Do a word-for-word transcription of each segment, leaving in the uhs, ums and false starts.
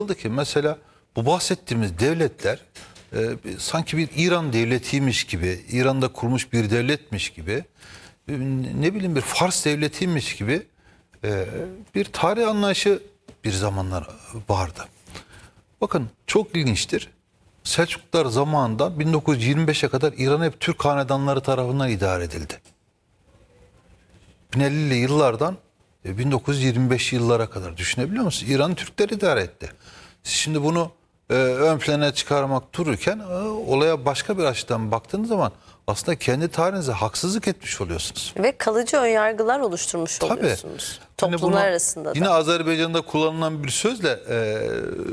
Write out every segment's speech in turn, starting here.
ki mesela bu bahsettiğimiz devletler e, sanki bir İran devletiymiş gibi, İran'da kurmuş bir devletmiş gibi, e, ne bileyim bir Fars devletiymiş gibi e, bir tarih anlayışı bir zamanlar vardı. Bakın çok ilginçtir. Selçuklular zamanında bin dokuz yüz yirmi beşe kadar İran hep Türk hanedanları tarafından idare edildi. bin ellili yıllardan bin dokuz yüz yirmi beş yıllara kadar düşünebiliyor musunuz? İran Türkler idare etti. Siz şimdi bunu e, ön plana çıkarmak dururken e, olaya başka bir açıdan baktığınız zaman aslında kendi tarihinize haksızlık etmiş oluyorsunuz. Ve kalıcı önyargılar oluşturmuş Tabii. oluyorsunuz. Hani Toplumlar buna arasında da. yine Azerbaycan'da kullanılan bir sözle e,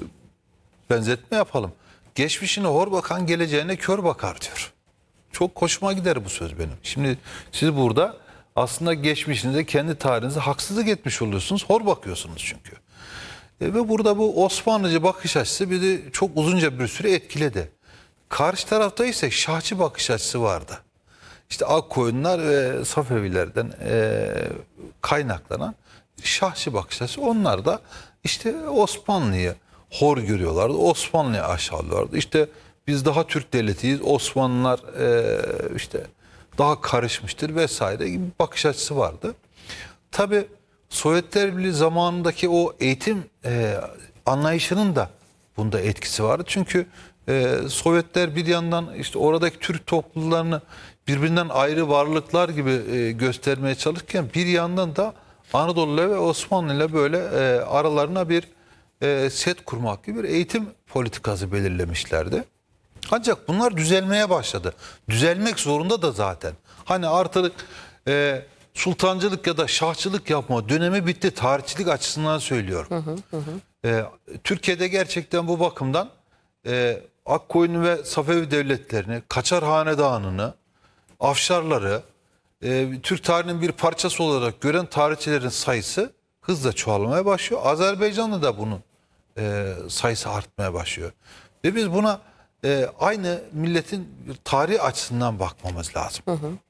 benzetme yapalım. Geçmişine hor bakan geleceğine kör bakar diyor. Çok hoşuma gider bu söz benim. Şimdi siz burada aslında geçmişinize, kendi tarihinize haksızlık etmiş oluyorsunuz. Hor bakıyorsunuz çünkü. E, ve burada bu Osmanlıcı bakış açısı bizi çok uzunca bir süre etkiledi. Karşı tarafta ise Şahçı bakış açısı vardı. İşte Akkoyunlar ve Safevilerden e, kaynaklanan Şahçı bakış açısı. Onlar da işte Osmanlı'yı hor görüyorlardı. Osmanlı'yı aşağılıyorlardı. İşte biz daha Türk devletiyiz. Osmanlılar e, işte daha karışmıştır vesaire gibi bir bakış açısı vardı. Tabii Sovyetler Birliği zamanındaki o eğitim e, anlayışının da bunda etkisi vardı. Çünkü e, Sovyetler bir yandan işte oradaki Türk topluluklarını birbirinden ayrı varlıklar gibi e, göstermeye çalışırken bir yandan da Anadolu'yla ve Osmanlı'yla böyle e, aralarına bir e, set kurmak gibi bir eğitim politikası belirlemişlerdi. Ancak bunlar düzelmeye başladı. Düzelmek zorunda da zaten. Hani artık e, sultancılık ya da şahçılık yapma dönemi bitti. Tarihçilik açısından söylüyorum. Hı hı hı. E, Türkiye'de gerçekten bu bakımdan e, Akkoyun ve Safevi devletlerini, Kaçar Hanedanı'nı, Afşarları e, Türk tarihinin bir parçası olarak gören tarihçilerin sayısı hızla çoğalmaya başlıyor. Azerbaycan'da da bunun e, sayısı artmaya başlıyor. Ve biz buna e, aynı milletin bir tarihi açısından bakmamız lazım. Hı hı.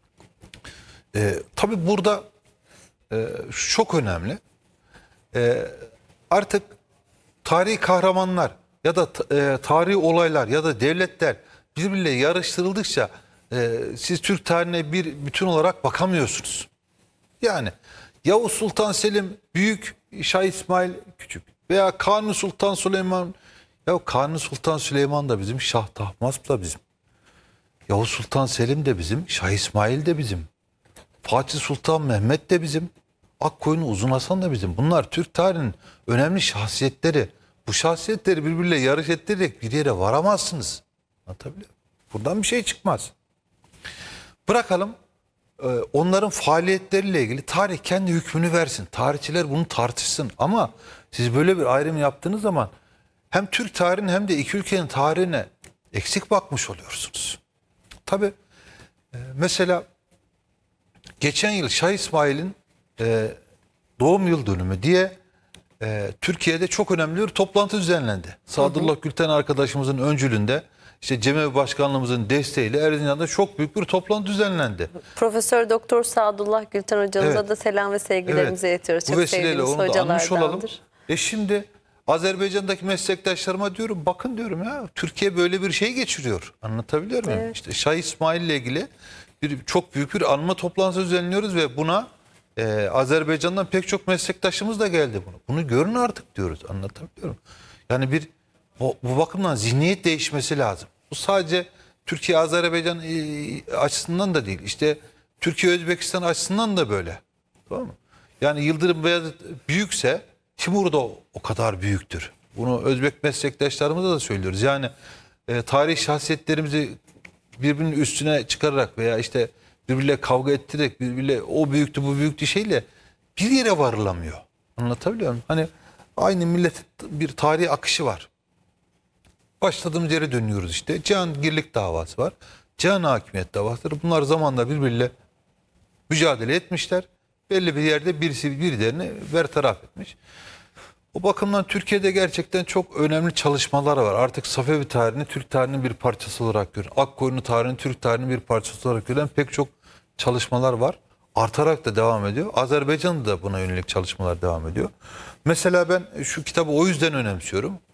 E, tabii burada e, çok önemli. E, artık tarihi kahramanlar ya da e, tarihi olaylar ya da devletler birbiriyle yarıştırıldıkça e, siz Türk tarihine bir bütün olarak bakamıyorsunuz. Yani Yavuz Sultan Selim büyük, Şah İsmail küçük veya Kanuni Sultan Süleyman. Ya Kanuni Sultan Süleyman da bizim, Şah Tahmasp da bizim. Yavuz Sultan Selim de bizim, Şah İsmail de bizim. Fatih Sultan Mehmet de bizim. Akkoyun Uzun Hasan da bizim. Bunlar Türk tarihinin önemli şahsiyetleri. Bu şahsiyetleri birbiriyle yarış ettirerek bir yere varamazsınız. Anlatabiliyor muyum? Buradan bir şey çıkmaz. Bırakalım onların faaliyetleriyle ilgili tarih kendi hükmünü versin. Tarihçiler bunu tartışsın. Ama siz böyle bir ayrım yaptığınız zaman hem Türk tarihinin hem de iki ülkenin tarihine eksik bakmış oluyorsunuz. Tabii mesela geçen yıl Şah İsmail'in e, doğum yıl dönümü diye e, Türkiye'de çok önemli bir toplantı düzenlendi. Sadullah hı hı. Gülten arkadaşımızın öncülüğünde işte Cemevi Başkanlığımızın desteğiyle Erzincan'da çok büyük bir toplantı düzenlendi. Profesör Doktor Sadullah Gülten hocamıza evet. da selam ve sevgilerimizi evet. iletiyoruz. Çok bu vesileyle onu da anmış olalım. E şimdi Azerbaycan'daki meslektaşlarıma diyorum bakın diyorum ya Türkiye böyle bir şey geçiriyor. Anlatabiliyor muyum? Evet. İşte Şah İsmail ile ilgili bir çok büyük bir anma toplantısı düzenliyoruz ve buna e, Azerbaycan'dan pek çok meslektaşımız da geldi bunu. Bunu görün artık diyoruz. Anlatabiliyorum. Yani bir bu, bu bakımdan zihniyet değişmesi lazım. Bu sadece Türkiye Azerbaycan e, açısından da değil. İşte Türkiye Özbekistan açısından da böyle. Tamam mı? Yani Yıldırım Beyazıt büyükse Timur da o kadar büyüktür. Bunu Özbek meslektaşlarımıza da söylüyoruz. Yani e, tarih şahsiyetlerimizi birbirinin üstüne çıkararak veya işte birbiriyle kavga ettirerek birbiriyle o büyüktü bu büyüktü şeyle bir yere varılamıyor. Anlatabiliyor muyum? Hani aynı millet bir tarihi akışı var. Başladığımız yere dönüyoruz işte. Cihangirlik davası var. Cihan hakimiyet davası. Bunlar zamanla birbiriyle mücadele etmişler. Belli bir yerde birisi birilerini bertaraf etmiş. O bakımdan Türkiye'de gerçekten çok önemli çalışmalar var. Artık Safevi tarihini Türk tarihinin bir parçası olarak görülen, Akkoyunlu tarihini Türk tarihinin bir parçası olarak görülen pek çok çalışmalar var. Artarak da devam ediyor. Azerbaycan'da da buna yönelik çalışmalar devam ediyor. Mesela ben şu kitabı o yüzden önemsiyorum.